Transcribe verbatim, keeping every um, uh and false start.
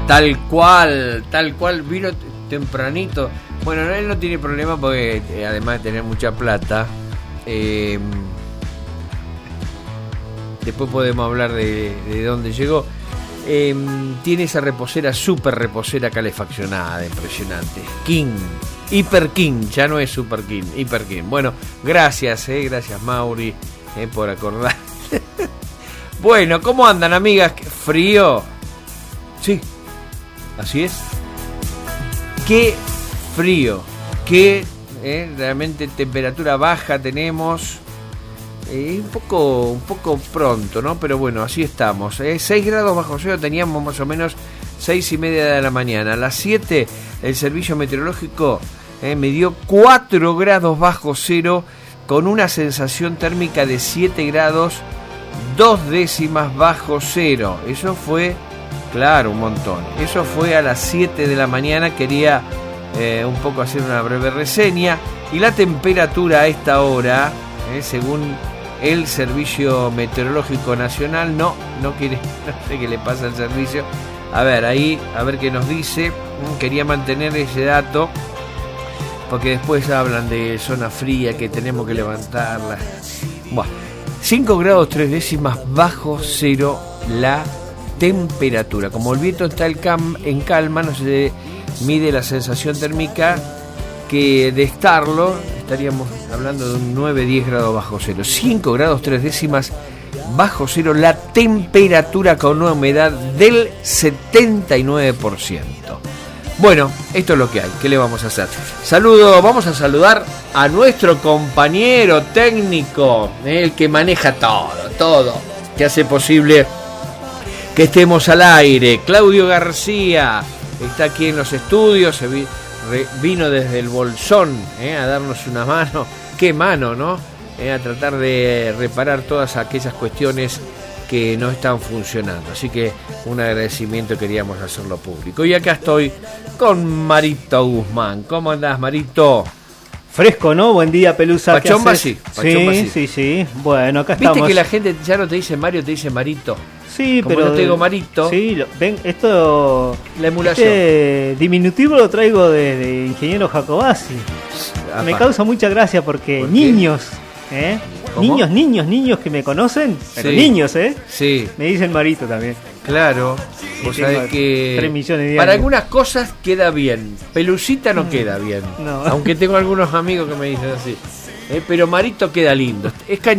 Tal cual, tal cual, vino tempranito. Bueno, él no tiene problema porque eh, además de tener mucha plata, eh, después podemos hablar de, de dónde llegó. Eh, tiene esa reposera, super reposera calefaccionada, impresionante. King, Hiper King, ya no es Super King, Hiper King. Bueno, gracias, eh, gracias Mauri, eh, por acordar. Bueno, ¿cómo andan, amigas? ¿Frío? Sí, así es. Qué frío, qué eh, realmente temperatura baja tenemos. Eh, un poco un poco pronto, ¿no? Pero bueno, así estamos. Eh. seis grados bajo cero teníamos más o menos seis y media de la mañana. A las siete el servicio meteorológico eh, me dio cuatro grados bajo cero con una sensación térmica de siete grados, dos décimas bajo cero. Eso fue, claro, un montón. Eso fue a las siete de la mañana. Quería eh, un poco hacer una breve reseña. Y la temperatura a esta hora, eh, según el Servicio Meteorológico Nacional, no, no quiere, no sé qué le pasa al servicio. A ver, ahí, a ver qué nos dice. Quería mantener ese dato, porque después hablan de zona fría, que tenemos que levantarla. Bueno, cinco grados tres décimas bajo cero la temperatura. Como el viento está el cam, en calma, no se mide la sensación térmica, que de estarlo estaríamos hablando de un nueve diez grados bajo cero. cinco grados tres décimas bajo cero la temperatura, con una humedad del setenta y nueve por ciento. Bueno, esto es lo que hay. ¿Qué le vamos a hacer? Saludo, vamos a saludar a nuestro compañero técnico, el que maneja todo, todo, que hace posible que estemos al aire. Claudio García está aquí en los estudios, se vi, re, vino desde el Bolsón eh, a darnos una mano. Qué mano, ¿no? Eh, a tratar de reparar todas aquellas cuestiones que no están funcionando. Así que un agradecimiento, queríamos hacerlo público. Y acá estoy con Marito Guzmán. ¿Cómo andás, Marito? Fresco, ¿no? Buen día, Pelusa. Pachomba sí. Pachomba sí, sí, sí, sí. Bueno, acá ¿Viste estamos. que la gente ya no te dice Mario, te dice Marito? Sí, como pero no te digo Marito. Sí, lo, ven, esto. La emulación. Este diminutivo lo traigo de, de Ingeniero Jacobasi. Apa. Me causa mucha gracia porque ¿Por niños, ¿eh? ¿Cómo? Niños, niños, niños que me conocen, pero Sí. niños, ¿eh? Sí, Me dicen Marito también. claro. Sí, Vos tengo sabés que tres millones de para años. algunas cosas queda bien. Pelucita no queda bien. No. Aunque tengo algunos amigos que me dicen así. Eh, pero Marito queda lindo. Es